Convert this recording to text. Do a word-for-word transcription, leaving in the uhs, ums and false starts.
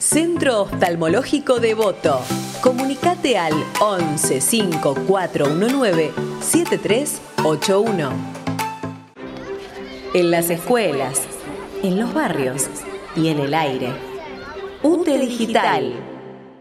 Centro Oftalmológico Devoto. Comunicate al once cinco cuatro uno nueve siete tres ocho uno. En las escuelas, en los barrios y en el aire. U T E Digital.